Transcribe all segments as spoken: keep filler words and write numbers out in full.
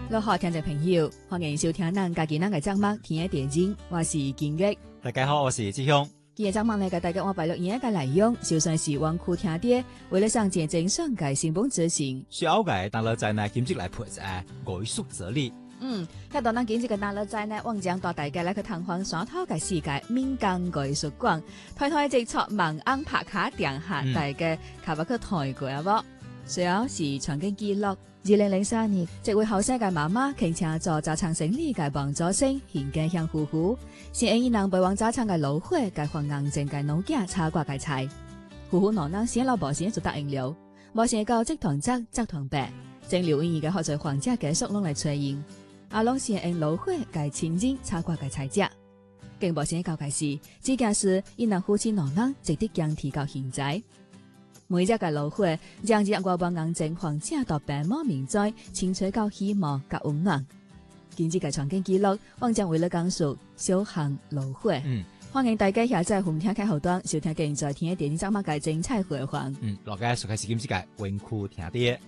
各位聽眾朋友，歡迎收聽咱家己咱嘅節目聽嘅電影，我是金月。 大家好，我是志雄。 今日節目呢，給大家我擺錄影嘅內容，就算是灣區聽啲，為了上見證上嘅成本執行， 需要嘅大樂仔呢，今日來配一藝術哲理。 嗯，喺度咱今日嘅大樂仔呢，我將帶大家來去探訪山頭嘅世界民間藝術館，睇睇即出網安拍卡定下大家卡不去睇過啊啵？主要是場景記錄。二零零三年，一位後生嘅媽媽傾請做早餐生意嘅幫助性獻給向夫婦，先因能陪往早餐嘅老伙嘅黃硬淨嘅農家炒掛嘅菜，夫婦攞能先老婆先就答應了，冇先到即堂則則堂白，正留意嘅學在皇家嘅熟攏嚟出現，阿龍先因老伙嘅親人炒掛嘅菜食，更冇先到嘅是，只件事因能夫妻攞能值得將提高現在。每隻嘅老伙將日過往硬淨黃家到白毛面災，清吹到希望及溫暖。今日嘅場景記錄，我將為了講述小巷老伙。嗯，歡迎大家下載紅聽開後端收聽現在聽嘅電影節目嘅精彩回放。 嗯，落嘅熟悉是今次嘅灣區聽啲，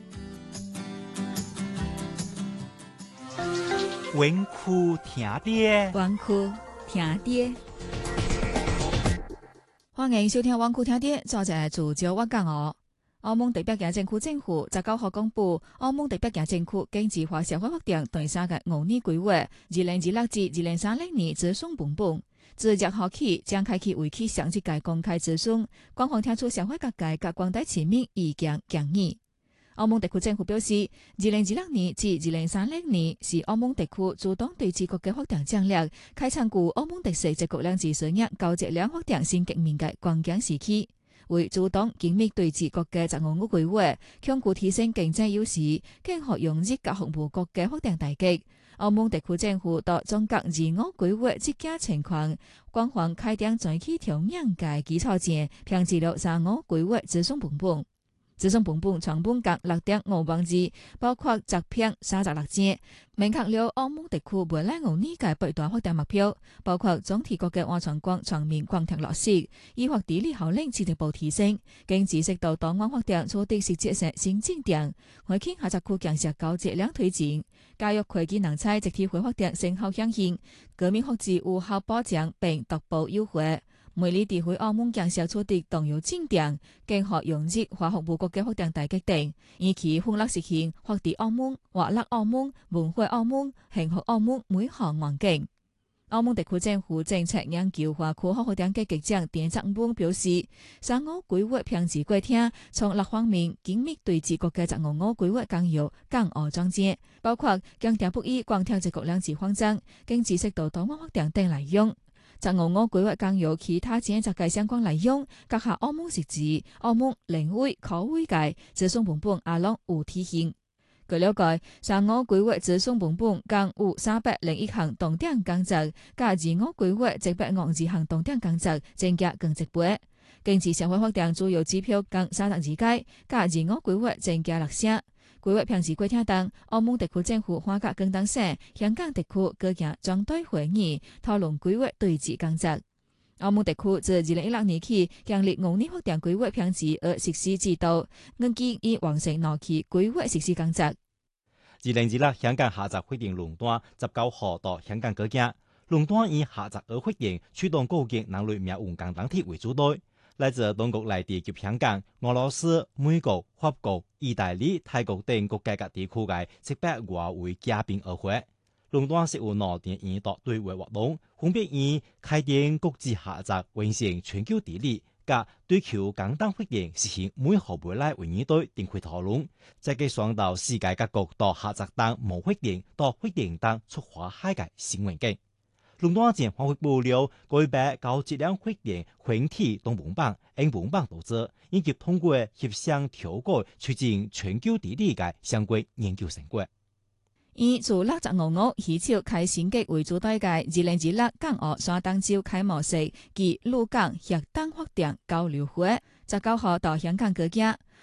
灣區聽啲， 灣區聽啲。歡迎收聽灣區聽啲，作者主角我講我。澳門特別行政區政府十九號公布，澳門特別行政區經濟化社會發展對三嘅五年規劃，二零二六至二零三零年諮詢本本。自日號起將開啟為期上一屆公開諮詢，廣泛聽取社會各界及廣大市民意見建議。澳門特區政府表示，二零二六年至二零三零年是澳門特區主動對治國嘅發展戰略，開創具澳門特色一國兩制實現高質量發展新革命嘅關鍵時期，為主動緊密對治國嘅十五五規劃，鞏固提升經濟優勢，更好融入及服務國嘅發展大局。澳門特區政府對中國二五規劃積極情況，廣泛開展全期調研嘅基礎上，編製了三五規劃諮詢本本。諮詢本本長本共六點五萬字，包括集篇三十六節，明確了澳門特區未來五年嘅八大發展目標，包括總體國嘅安全觀全面貫徹落實，依法地理效應進一步提升，經濟適度檔案發展取得實質性新進展，開啓下集區建設高質量推進，教育科技人才集體會發展成效顯現，革命法治有效保障並逐步優化。每里地區澳門建設取得重要進展，更可融入華服務國嘅發展大局等，以期歡樂實現發展澳門、活力澳門、文化澳門、幸福澳門每項願景。澳門特區政府政策研究和科學發展局局長田澤文表示，三五規劃編製過程從六方面緊密對治國嘅十五五規劃綱要港澳章節，包括強調不以光聽一國兩制方針、經濟適度檔案發展等內容。十五五規劃綱要其他政策嘅相關內容，結合澳門實質、澳門領域可為嘅諮詢本本也攏有體現。據了解，三五規劃諮詢本本共有三百零一項重點工作，加二五規劃一百五十項重點工作，增加更一倍。經濟社會發展主要指標共三十二個，加二五規劃增加六項。規劃編製過程中，澳門特區政府花甲廣東省、香港特區舉行專題會議，討論規劃對治工作。澳門特區自二零一六年起，建立五年發展規劃編製和實施制度，預計已完成兩期規劃實施工作。 二零二六香港下集會定論壇十九號到香港舉行，論壇以下集而會定驅動國際能類命運共同體為主題。來自中國內地及香港、俄羅斯、美國、法國、意大利、泰國等國家各地區嘅七百多位嘉賓而會。論壇是由兩點二度對外活動，分別以開展國際合作、完成全球治理、及追求簡單發展、實現美好未來為議題展開討論，再計算到世界各國到合作當無發展到發展當出花海嘅新環境。論壇前還會保留舉辦高質量發展群體同文版、英文版投資，以及通過協商調解促進全球治理嘅相關研究成果。 以自六十五五起草開新局為主題嘅二零二六港澳山東州開幕式及陸港協同發展交流會，十九號到香港舉行。